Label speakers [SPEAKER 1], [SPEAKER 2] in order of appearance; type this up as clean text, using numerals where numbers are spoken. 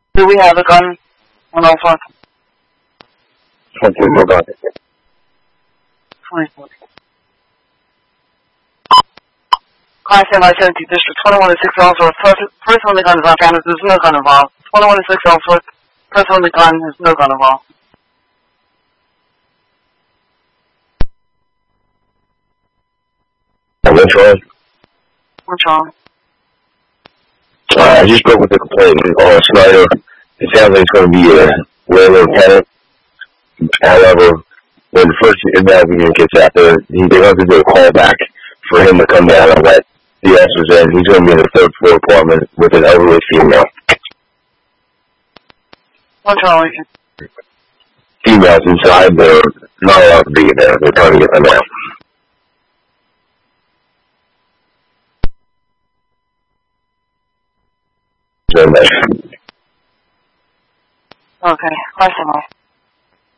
[SPEAKER 1] Do we have a gun on all front?
[SPEAKER 2] 24 gun.
[SPEAKER 1] 24. Car stand by 17 District 21 and 6 also. Person on the gun is on campus. There's no gun involved. 21 and 6 also. Person on the gun has no gun involved.
[SPEAKER 2] What's wrong?
[SPEAKER 1] What's wrong?
[SPEAKER 2] I just spoke with the complainant on Snyder. It sounds like it's going to be a railroad tenant. However, when the first evaluation gets out there, they have to do a callback for him to come down and let the officers in. He's going to be in the third floor apartment with an elderly female.
[SPEAKER 1] What's wrong with you?
[SPEAKER 2] Females inside, they're not allowed to be in there. They're trying to get them out.
[SPEAKER 1] Okay, question mark.